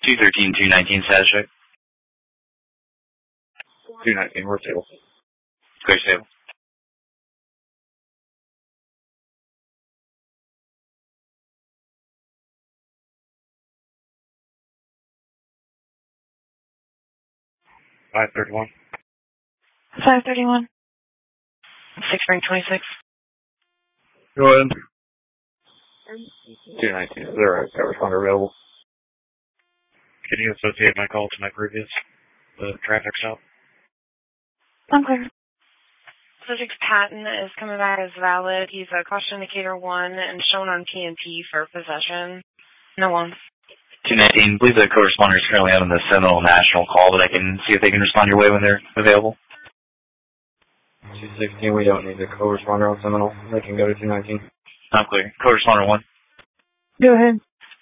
213-219 status check. 219, we're stable. Clear stable. $531. 531. 6 ring 26. Go ahead. 219, is there a responder available? Can you associate my call to my previous, the traffic stop? I'm clear. Subject's patent is coming back as valid. He's a caution indicator 1 and shown on PNP for possession. No ones. 219, believe the co-responder is currently out on the Seminole National call, but I can see if they can respond your way when they're available. 216, we don't need a co-responder on Seminole. They can go to 219. I'm clear. Co-responder 1. Go ahead.